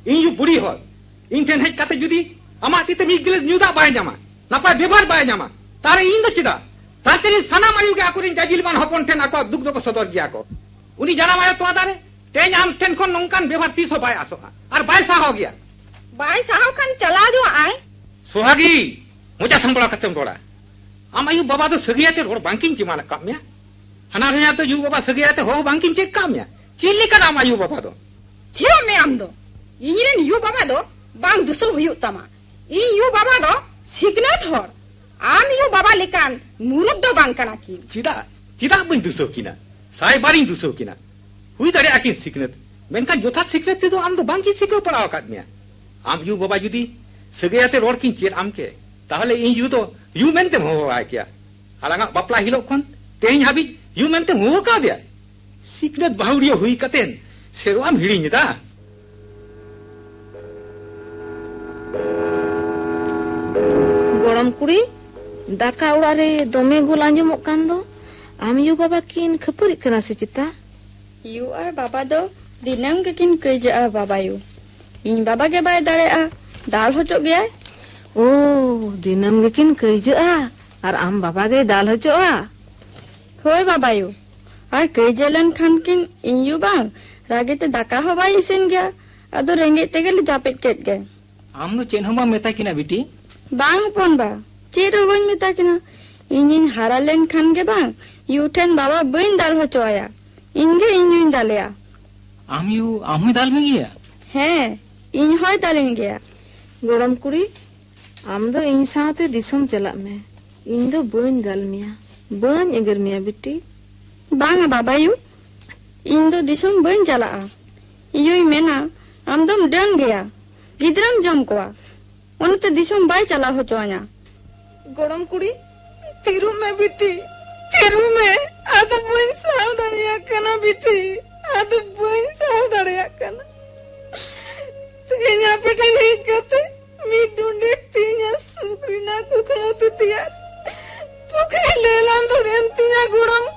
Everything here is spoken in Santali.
इन यू बुढ़ी हो इन ठेन हेज काते जुदी अमा तीते मी गिलास न्यूदा बाय जामा नापाय बेभार बाय जामा तारे इन दो चिदा तातेरी सनाम आयु के आकुरिन जाजिलमान हपन ठेन आको दुख दो को सदर गिया को उनी जाना माया तो दारे तेज आम ठेन खन नोंकान बेभार 300 बाय आसो और बाय साहो गया बाय साहो कन चला जो आए सोहागी मुझे संबड़ा कतम रोड़ा आम आयु बाबा तो सगियाते रोड बैंकिंग चिमाला काम्या हना रे तो यू बाबा सगियाते हो बैंकिंग चेक काम्या चिल्ली का नाम आयु बाबा दो थियो में आम दो इरेन यू बाबा दो बांग दुसो हुयु तमा इन यू बाबा दो सिग्नत होर आम यू बाबा लेकान मुरुब दो बांग कना की चिदा चिदा बइन दुसो किना साय बारिन दुसो किना हुई दरे आकिन सिग्नत मेनका जोथा सिग्नत ते तो आम दो बांकी सिको पड़ाव कादमिया आम यू बाबा जुदी सगियाते रोड किन चेर आम के ताहले इन यू तो यू मेनते हो आय क्या आलांगा बापला हिलो खन तेज हाबी यू मेनते हो का दिया सिग्नत बाहुडियो हुई कतेन सेरोआम हिड़ीदा गोड़म कुड़ी दाका उड़ा रे दमे गोल आंजमोग कान दो आम यू बाबा किन खपरी कना से चिता यू आर बाबा दो दिनम के किन कइजा बाबा यू इन बाबा के बाय दाड़े आ दाल होचो गया ओ दिनम के किन कइजा और आम बाबा के दाल होचो होय बाबा यू आर कइजलन खान किन इन यू बांग रागे ते दाका हो बाय इसिन गया अदो रेंगे ते गेले जापेट केट गे आम नो चेन हमा मेता किना बिटी बांग पोन बा चेरो बन मेता किना इन हारा लेन खान गे बांग यू ठेन बाबा बइन दाल होचो आया इनगे इन दालया आम हुई दाल में गया है इन होय दालिन गया गोड़म कुड़ी आम दो इन साथे दिसम चला में इन दो बइन दाल मिया बइन एगर मिया बिटी बांगा बाबा यू इन दो दिसम बइन चला इयोई मेना आम दम डन गया गिद्रम जम कोआ उनते दिसम बाय चला हो चोया गोड़म कुड़ी तिरु में बिटी तिरु में आदो बइन साव दड़िया कना बिटी आदो बइन साव दड़िया कना तिया पेटे नहीं करते मी ढूंढे तिया सुकरी ना कुखनो तिया पुखरी लेलान दड़ियन तिया गोड़म